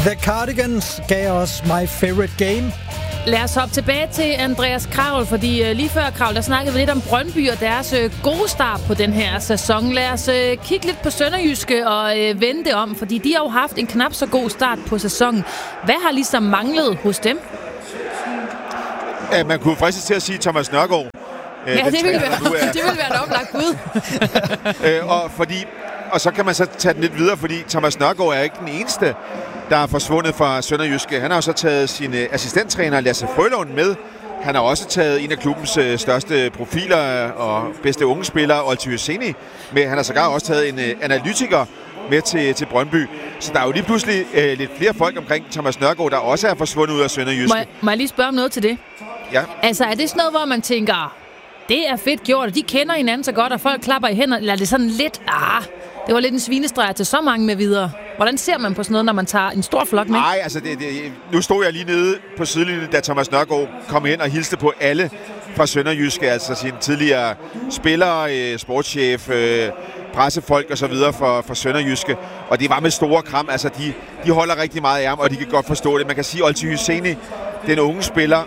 The Cardigans gav os My Favorite Game. Lad os hoppe tilbage til Andreas Kravl, fordi lige før Kravl, der snakkede vi lidt om Brøndby og deres gode start på den her sæson. Lad os kigge lidt på Sønderjyske og vende det om, fordi de har jo haft en knap så god start på sæsonen. Hvad har ligesom manglet hos dem? Ja, man kunne fristes til at sige Thomas Nørgaard. Ja, det ville være et oplagt bud. Og så kan man så tage den lidt videre, fordi Thomas Nørgaard er ikke den eneste, der er forsvundet fra Sønderjyske. Han har jo så taget sin assistenttræner Lasse Frølund med. Han har også taget en af klubbens største profiler og bedste unge spillere, Olti Hyseni, med. Han har sågar også taget en analytiker med til Brøndby. Så der er jo lige pludselig lidt flere folk omkring Thomas Nørgaard, der også er forsvundet ud af Sønderjyske. Må jeg lige spørge om noget til det? Ja. Altså, er det sådan noget, hvor man tænker, det er fedt gjort, og de kender hinanden så godt, og folk klapper i hænder, eller er det sådan lidt, det var lidt en svinestreg til så mange med videre? Hvordan ser man på sådan noget, når man tager en stor flok med? Nej, altså nu stod jeg lige nede på sidelinjen, da Thomas Nørgaard kom ind og hilste på alle fra Sønderjyske, altså sine tidligere spillere, sportschef, pressefolk og så videre for Sønderjyske. Og det var med store kram, altså de holder rigtig meget af ham, og de kan godt forstå det. Man kan sige, at Olti Hyseni, den unge spiller,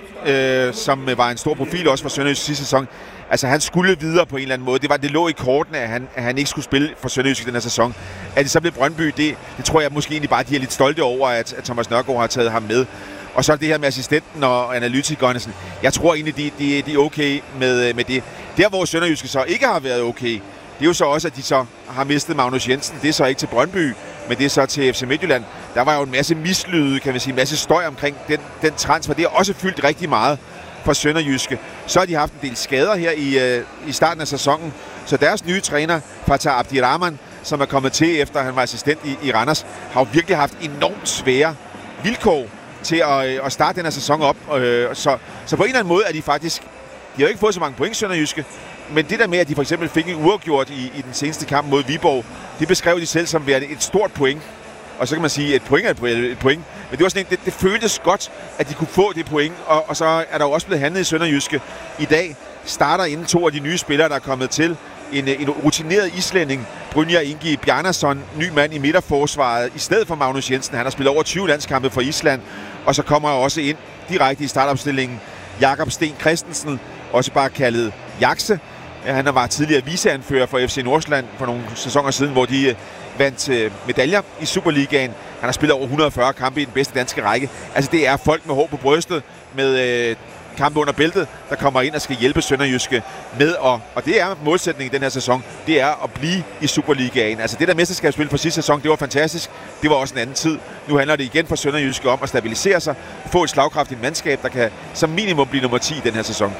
som var en stor profil også for Sønderjyske sidste sæson, altså han skulle videre på en eller anden måde. Det lå i kortene, at han ikke skulle spille for Sønderjyske den her sæson. At det så blev Brøndby, det tror jeg måske egentlig bare, de er lidt stolte over, at Thomas Nørgaard har taget ham med. Og så det her med assistenten og analytikerne. Jeg tror egentlig, de er okay med det. Der, hvor Sønderjyske så ikke har været okay, det er jo så også, at de så har mistet Magnus Jensen. Det er så ikke til Brøndby, men det er så til FC Midtjylland. Der var jo en masse mislyde, kan man sige, en masse støj omkring den transfer. Det har også fyldt rigtig meget for Sønderjyske. Så har de haft en del skader her i starten af sæsonen. Så deres nye træner, Fatah Abdirahman, som er kommet til efter han var assistent i Randers, har jo virkelig haft enormt svære vilkår til at starte den her sæson op. Så på en eller anden måde er de faktisk... De har jo ikke fået så mange point, Sønderjyske, men det der med, at de for eksempel fik en uafgjort i den seneste kamp mod Viborg, det beskrev de selv som værende et stort point. Og så kan man sige, at et point er et point. Men det var sådan det føltes godt, at de kunne få det point. Og så er der jo også blevet handlet i Sønderjyske. I dag starter inden 2 af de nye spillere, der er kommet til. En rutineret islænding, Brynjar Ingi Bjarnason, ny mand i midterforsvaret, i stedet for Magnus Jensen. Han har spillet over 20 landskampe for Island. Og så kommer også ind direkte i startopstillingen Jakob Sten Christensen, også bare kaldet Jakse. Han var tidligere viceanfører for FC Nordsjælland for nogle sæsoner siden, hvor de vandt medaljer i Superligaen. Han har spillet over 140 kampe i den bedste danske række. Altså det er folk med hår på brystet, med kampe under bæltet, der kommer ind og skal hjælpe Sønderjyske med. Og det er målsætningen i den her sæson. Det er at blive i Superligaen. Altså det der mesterskabsspil for sidste sæson, det var fantastisk. Det var også en anden tid. Nu handler det igen for Sønderjyske om at stabilisere sig, få et slagkraftigt mandskab, der kan som minimum blive nummer 10 i den her sæson.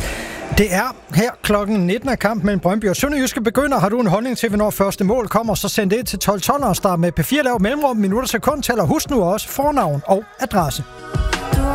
Det er her klokken 19 af kamp mellem Brøndby og Sønderjyske begynder. Har du en holdning til, hvornår første mål kommer, så send det til 1212 og start med P4 lav mellemrum, minutter, sekund, tæller. Husk nu også fornavn og adresse.